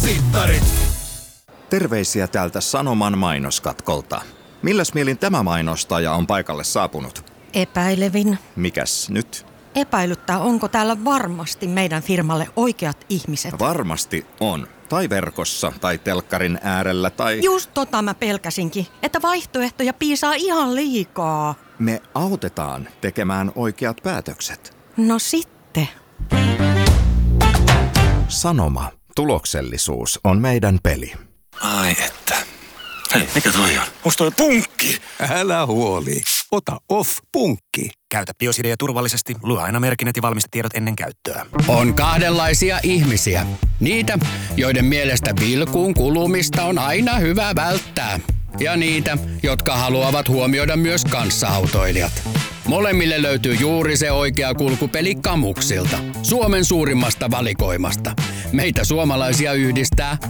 Sittarit. Terveisiä täältä Sanoman mainoskatkolta. Milläs mielin tämä mainostaja on paikalle saapunut? Epäilevin. Mikäs nyt? Epäilyttää, onko täällä varmasti meidän firmalle oikeat ihmiset. Varmasti on. Tai verkossa, tai telkkarin äärellä, tai... Just tota mä pelkäsinkin, että vaihtoehtoja piisaa ihan liikaa. Me autetaan tekemään oikeat päätökset. No sitten. Sanoma. Tuloksellisuus on meidän peli. Ai että. Hei, mikä toi on? Onks toi punkki? Älä huoli. Ota Off-punkki. Käytä Biosidea turvallisesti. Lue aina merkinnät ja valmistetiedot ennen käyttöä. On kahdenlaisia ihmisiä. Niitä, joiden mielestä vilkuun kulumista on aina hyvä välttää. Ja niitä, jotka haluavat huomioida myös kanssaautoilijat. Molemmille löytyy juuri se oikea kulkupeli Kamuksilta. Suomen suurimmasta valikoimasta. Meitä suomalaisia yhdistää